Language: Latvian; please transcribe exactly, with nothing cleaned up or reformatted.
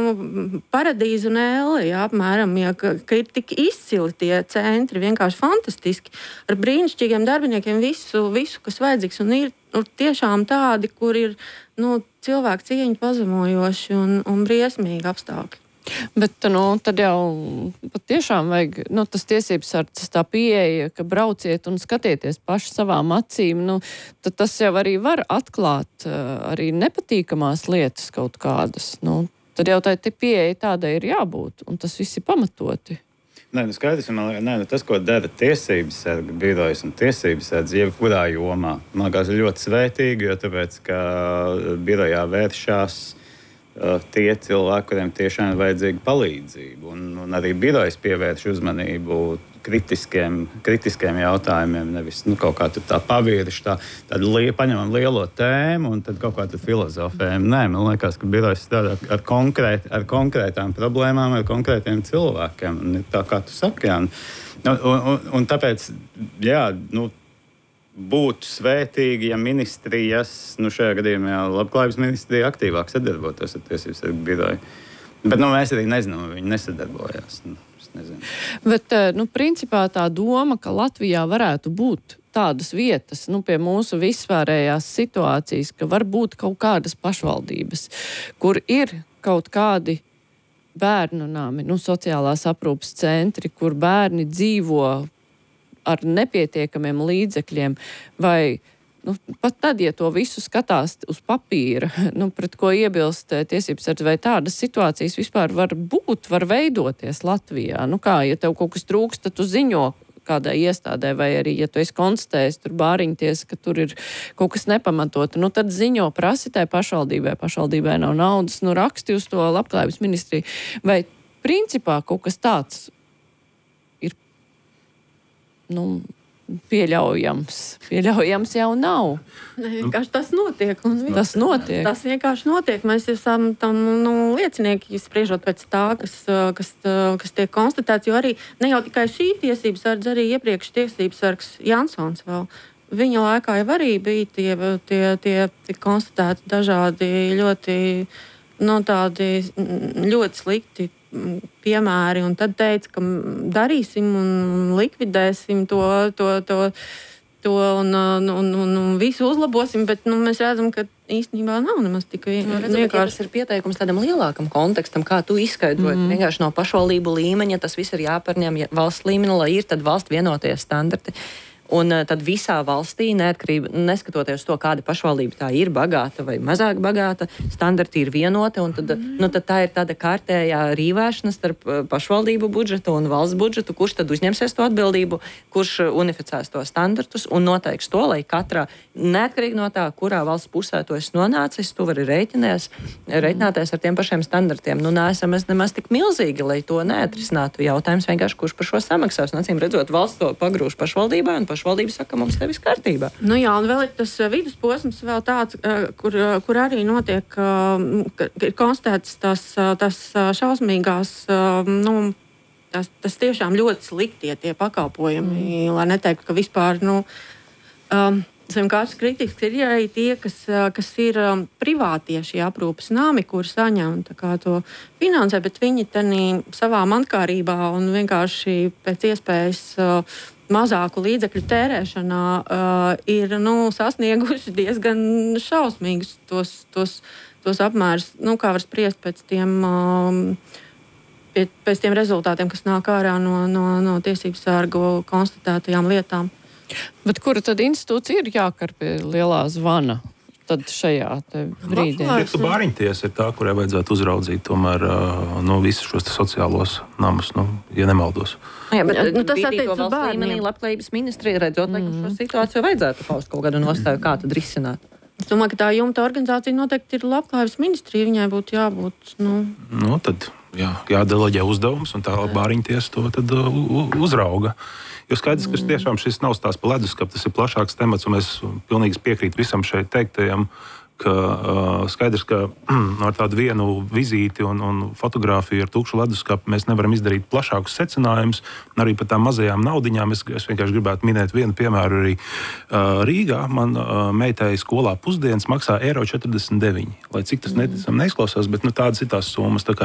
nu, paradīze un elle, jā, apmēram, ja, ka, ka ir tik izcili tie centri, vienkārši fantastiski, ar brīnišķīgiem darbiniekiem, visu, visu kas vajadzīgs, un ir nu, tiešām tādi, kur ir nu, cilvēku cieņu pazemojoši un, un briesmīgi apstākļi. Bet, nu, tad jau patiešām vajag, nu, tas tiesības sardzes tā pieeja, ka brauciet un skatieties paši savām acīm, nu, tad tas jau arī var atklāt uh, arī nepatīkamās lietas kaut kādas, nu, tad jau tā pieeja tādai ir jābūt, un tas viss ir pamatoti. Nē, nu skaidrs, man liekas, nē, nu tas, ko dara tiesības sarga birojas un tiesības sarga jebkurā jomā, man liekas, ir ļoti svētīgi, jo tāpēc, ka birojā vēršās tie cilvēki, kuriem tiešām ir vajadzīga palīdzība. Un, un arī birojas pievērš uzmanību kritiskiem, kritiskiem jautājumiem, nevis nu, kaut kā tā pavirši, tā, tādu li, paņemam lielo tēmu un tad kaut kā tad filozofējam. Nē, man liekas, ka birojas strādā ar, konkrēt, ar konkrētām problēmām, ar konkrētiem cilvēkiem. Un tā kā tu saki, jā. Un, un, un, un tāpēc, jā, nu, būtu svētīgi, ja ministrijas, nu šajā gadījumā labklājības ministrija aktīvāk sadarbotos ar tiesības sargu biroju. Bet nu, mēs arī nezinām, viņi nesadarbojās. Nu, es nezinu. Bet, nu, principā tā doma, ka Latvijā varētu būt tādas vietas, nu, pie mūsu vispārējās situācijas, ka var būt kaut kādas pašvaldības, kur ir kaut kādi bērnu nami, nu, sociālās aprūpes centri, kur bērni dzīvo ar nepietiekamiem līdzekļiem, vai nu, pat tad, ja to visu skatās uz papīra, nu, pret ko iebilst tiesības sargs, vai tādas situācijas vispār var būt, var veidoties Latvijā? Nu kā, ja tev kaut kas trūkst, tad tu ziņo kādai iestādē, vai arī, ja tu esi konstatējis tur bāriņties, ka tur ir kaut kas nepamatot, nu tad ziņo prasi tai pašvaldībai, pašvaldībai nav naudas, nu raksti uz to labklājības ministriju, vai principā kaut kas tāds nu, pieļaujams. Pieļaujams jau nav. Ne, vienkārši tas notiek. Un tas notiek. Tas vienkārši notiek. Mēs esam tam nu, liecinieki, spriežot pēc tā, kas, kas, kas tiek konstatēts, jo arī ne jau tikai šī tiesības sargs, arī iepriekš tiesības sargs Jansons vēl. Viņa laikā jau arī bija tie, tie, tie, tie konstatēti dažādi ļoti, nu, tādi ļoti slikti piemēri, un tad teica, ka darīsim un likvidēsim to, to, to, to un, un, un, un visu uzlabosim, bet nu, mēs redzam, ka īstenībā nav nemaz tik vienkārši. Ja tas ir pieteikums tādam lielākam kontekstam, kā tu izskaidroji, mm. vienkārši no pašvaldību līmeņa, tas viss ir jāparņem valsts līmeni, lai ir tad valsts vienotie standarti. Un tad visā valstī, neatkarīgi, neskatoties to, kāda pašvaldība tā ir, bagāta vai mazāk bagāta, standarti ir vienoti, un tad, mm. nu, tad tā ir tāda kārtējā rīvēšana starp pašvaldību budžetu un valsts budžetu, kurš tad uzņemsies to atbildību, kurš unificēs to standartus un noteiks to, lai katrā, neatkarīgi no tā, kurā valsts pusē to esi nonācis, tu vari rēķināties, rēķināties ar tiem pašiem standartiem. Nu, neesam mēs nemaz tik milzīgi, lai to neatrisinātu. Jautājums vienkārši, kurš par šo samaksās. Un, acīm redzot, valsts to pagrūž pašvaldībai, un pašvaldība saka, mums tevis kārtībā. Nu jā, un vēl ir tas vidusposms vēl tāds, kur, kur arī notiek, ka ir konstatēts tas, tas šausmīgās, nu, tas, tas tiešām ļoti sliktie tie pakalpojumi, mm. lai neteiktu, ka vispār, nu, um, zem kāds kritikas ir arī tie, kas, kas ir um, privātie šie aprūpes nami, kur saņem tā kā to finansē, bet viņi tanī savā mankārībā un vienkārši pēc iespējas uh, mazāku līdzekļu tērēšanā uh, ir nu, sasnieguši diezgan šausmīgus tos, tos, tos apmērus, nu, kā var spriest pēc tiem, um, pie, pēc tiem rezultātiem, kas nāk ārā no, no, no tiesības sargu konstatētajām lietām. Bet kura tad institūcija ir jākar pie lielā zvana? Tad šajā brīdī. Ja tu bāriņtiesa ir tā, kurai vajadzētu uzraudzīt tomēr uh, no visus šos sociālos namus, nu, ja nemaldos. Jā, bet nu, tas attiecas uz valsts līmenī, labklājības ministrija, redzot, mm. ka šo situāciju vajadzētu paust kaut kādu nostāju, kā tad risināt. Es domāju, ka tā jumta organizācija noteikti ir labklājības ministrija, viņai būtu jābūt, nu... Nu, tad jā, jādeleģē uzdevums, un tā bāriņtiesa to tad uh, uzrauga. Jo skaidrs, ka tiešām šis nav tās pa leduskapu, tas ir plašāks temats, un mēs pilnīgi piekrīt visam šeit teiktajam, ka uh, skaidrs, ka ar tādu vienu vizīti un, un fotografiju ar tukšu leduskapu mēs nevaram izdarīt plašākus secinājumus, un arī par tām mazajām naudiņām es, es vienkārši gribētu minēt vienu piemēru arī uh, Rīgā. Man uh, meitai skolā pusdienas maksā eiro četrdesmit deviņi, lai cik tas neticam neizklausās, bet nu, tādas ir tās summas. Tā kā